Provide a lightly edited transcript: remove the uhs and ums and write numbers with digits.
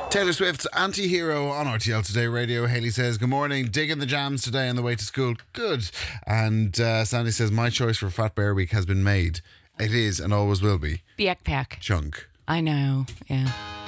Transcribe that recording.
Taylor Swift's Anti-Hero on RTL Today Radio. Haley says, good morning. Digging the jams today on the way to school. Good. And Sandy says, my choice for Fat Bear Week has been made. It is and always will be. The Egg Pack. Chunk. I know, yeah.